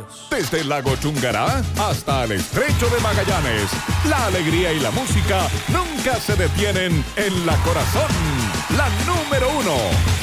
Desde el lago Chungará hasta el estrecho de Magallanes, la alegría y la música nunca se detienen en La Corazón, la número 1.